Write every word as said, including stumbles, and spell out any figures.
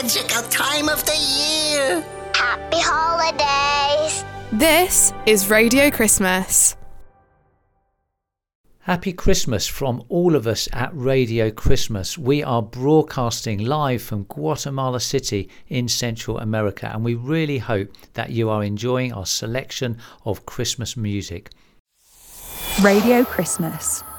magical time of the year. Happy holidays. This is Radio Christmas. Happy Christmas from all of us at Radio Christmas. We are broadcasting live from Guatemala City in Central America, and we really hope that you are enjoying our selection of Christmas music. Radio Christmas.